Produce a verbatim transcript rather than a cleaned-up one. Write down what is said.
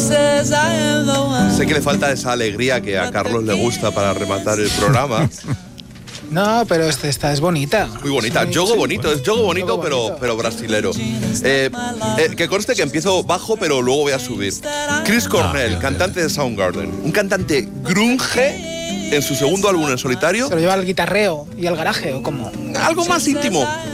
Sé que le falta esa alegría que a Carlos le gusta para rematar el programa. No, pero esta, esta es bonita. Muy bonita, Sí, jogo sí, bonito, bueno. es jogo bonito, Jogo pero, bonito. pero brasilero. Eh, eh, que conste que empiezo bajo, pero luego voy a subir. Chris Cornell, cantante de Soundgarden. Un cantante grunge en su segundo álbum en solitario. ¿Se lo lleva al guitarreo y al garaje o cómo? Algo más íntimo,